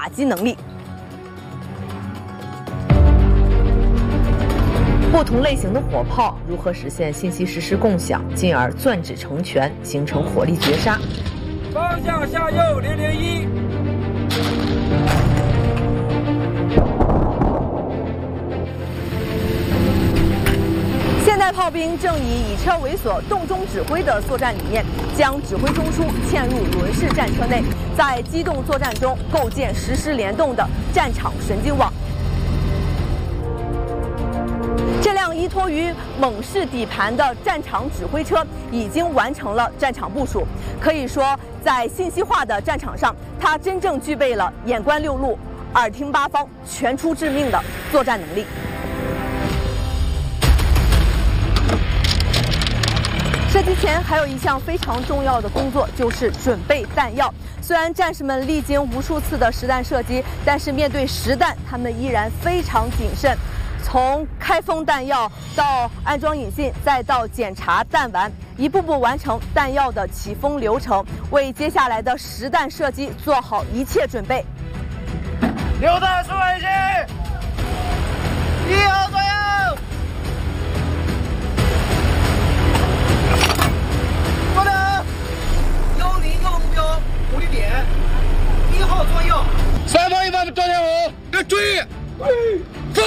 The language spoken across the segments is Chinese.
打击能力。不同类型的火炮如何实现信息实时共享，进而攥指成拳，形成火力绝杀？ 方向向右001。 现代炮兵正以车为所、动中指挥的作战理念，将指挥中枢嵌入轮式战车内，在机动作战中构建实时联动的战场神经网。这辆依托于猛士底盘的战场指挥车已经完成了战场部署，可以说，在信息化的战场上，它真正具备了眼观六路、耳听八方、全出致命的作战能力。射击前还有一项非常重要的工作，就是准备弹药。虽然战士们历经无数次的实弹射击，但是面对实弹，他们依然非常谨慎。从开封弹药到安装引信，再到检查弹丸，一步步完成弹药的起封流程，为接下来的实弹射击做好一切准备。 榴弹出尾机，1号左右。过来，10右目标火力点，1号左右。3方1方抓天虎，要注意，放。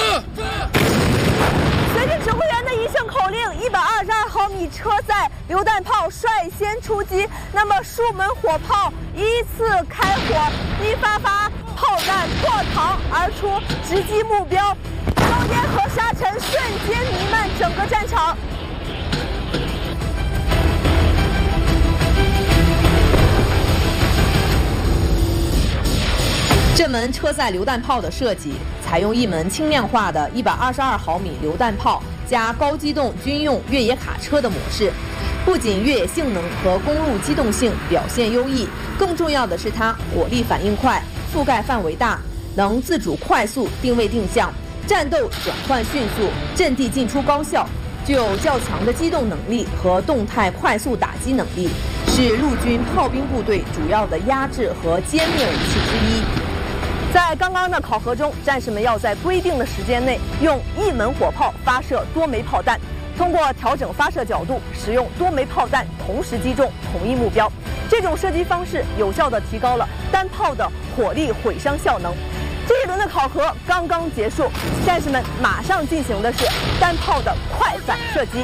随着指挥员的一声口令，122毫米车载榴弹炮率先出击。那么数门火炮依次开火，一发发炮弹破膛而出，直击目标。硝烟和沙尘瞬间弥漫整个战场。这门车载榴弹炮的设计采用一门轻量化的122毫米榴弹炮加高机动军用越野卡车的模式，不仅越野性能和公路机动性表现优异，更重要的是它火力反应快，覆盖范围大，能自主快速定位定向，战斗转换迅速，阵地进出高效，具有较强的机动能力和动态快速打击能力，是陆军炮兵部队主要的压制和歼灭武器之一。在刚刚的考核中，战士们要在规定的时间内用一门火炮发射多枚炮弹，通过调整发射角度，使用多枚炮弹同时击中同一目标。这种射击方式有效地提高了单炮的火力毁伤效能。这一轮的考核刚刚结束，战士们马上进行的是单炮的快反射击。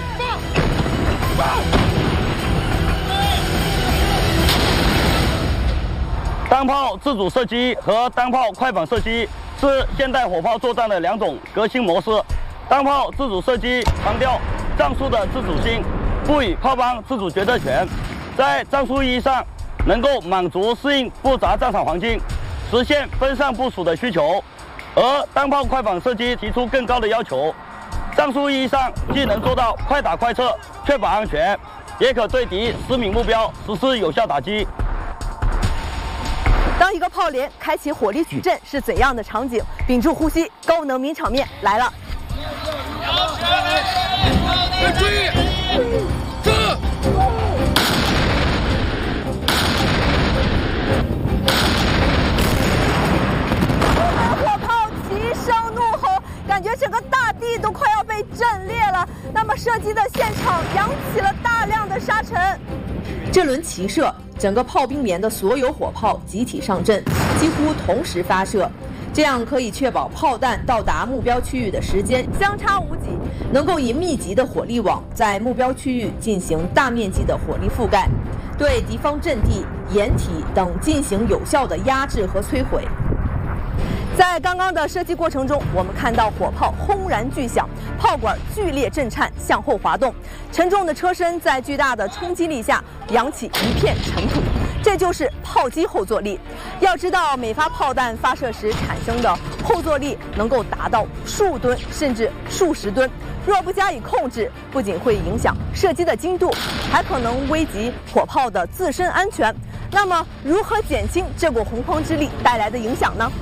单炮自主射击和单炮快反射击是现代火炮作战的两种革新模式。单炮自主射击强调战术的自主性，赋予炮班自主决策权，在战术意义上能够满足适应复杂战场环境，实现分散部署的需求。而单炮快反射击提出更高的要求，战术意义上既能做到快打快撤，确保安全，也可对敌实米目标实施有效打击。 当一个炮连开启火力矩阵是怎样的场景？屏住呼吸，高能名场面来了！ 注意，走！ 火炮齐声怒吼，感觉整个大地都快要被震裂了。那么射击的现场扬起了大量的沙尘。这轮齐射，整个炮兵连的所有火炮集体上阵，几乎同时发射，这样可以确保炮弹到达目标区域的时间相差无几，能够以密集的火力网在目标区域进行大面积的火力覆盖，对敌方阵地、掩体等进行有效的压制和摧毁。在刚刚的射击过程中，我们看到火炮轰然巨响，炮管剧烈震颤，向后滑动，沉重的车身在巨大的冲击力下扬起一片尘土，这就是炮击后坐力。要知道，每发炮弹发射时产生的后坐力能够达到数吨甚至数十吨，若不加以控制，不仅会影响射击的精度，还可能危及火炮的自身安全。那么，如何减轻这股洪荒之力带来的影响呢？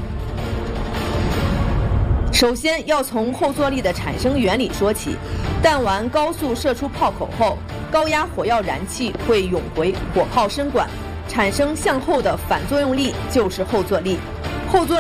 首先要从后坐力的产生原理说起。弹丸高速射出炮口后，高压火药燃气会涌回火炮身管，产生向后的反作用力，就是后坐力。后坐